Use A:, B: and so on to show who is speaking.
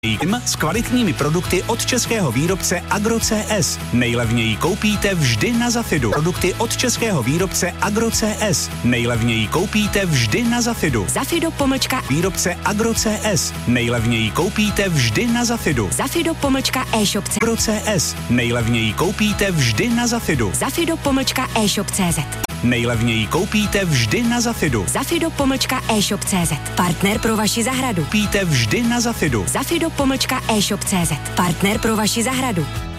A: S kvalitními produkty od českého výrobce Agro-CS. Nejlevněji koupíte vždy na Zafidu. Produkty od českého výrobce Agro-CS. Nejlevněji koupíte vždy na Zafidu.
B: Zafido-výrobce
A: Agro-CS. Nejlevněji koupíte vždy na Zafidu.
B: Zafido-e-shop.
A: Agro-CS. Nejlevněji koupíte vždy na Zafidu.
B: Zafido-e-shop.cz.
A: Nejlevněji koupíte vždy na Zafidu.
B: Zafido-e-shop.cz. Partner pro vaši zahradu.
A: Koupíte vždy na Zafidu.
B: Zafido-e-shop.cz. Partner pro vaši zahradu.